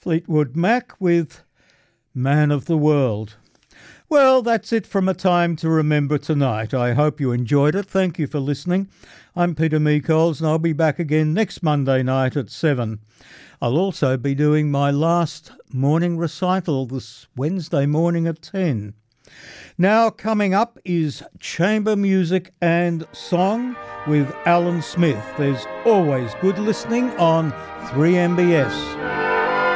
Fleetwood Mac with Man of the World. Well, that's it from A Time to Remember tonight. I hope you enjoyed it. Thank you for listening. I'm Peter Meekols, and I'll be back again next Monday night at 7. I'll also be doing my last morning recital this Wednesday morning at 10. Now, coming up is chamber music and song with Alan Smith. There's always good listening on 3MBS.